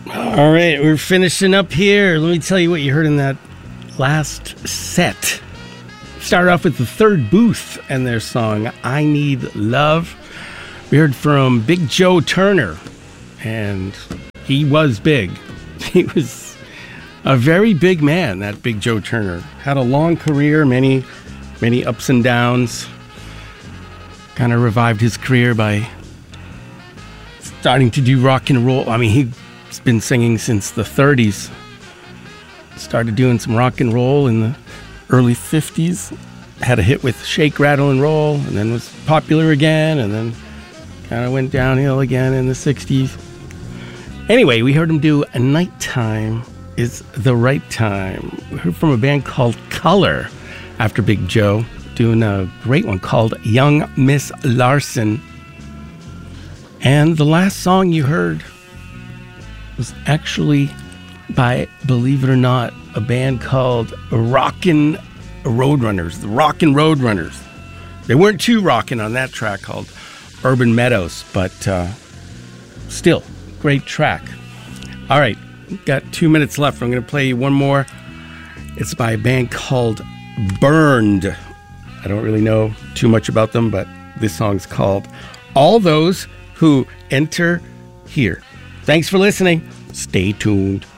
All right, we're finishing up here. Let me tell you what you heard in that last set. Started off with the Third Booth and their song, I Need Love. We heard from Big Joe Turner, and he was big. He was a very big man, that Big Joe Turner. Had a long career, many ups and downs. Kind of revived his career by starting to do rock and roll. I mean, he's been singing since the 30s. Started doing some rock and roll in the early 50s. Had a hit with Shake, Rattle, and Roll, and then was popular again, and then kind of went downhill again in the 60s. Anyway, we heard him do A Nighttime Is the Right Time. We heard from a band called Color after Big Joe, doing a great one called Young Miss Larson. And the last song you heard was actually by, believe it or not, a band called Rockin' Roadrunners. The Rockin' Roadrunners. They weren't too rockin' on that track called Urban Meadows, but still, great track. All right, got 2 minutes left. I'm going to play you one more. It's by a band called Burned. I don't really know too much about them, but this song's called All Those Who Enter Here. Thanks for listening. Stay tuned.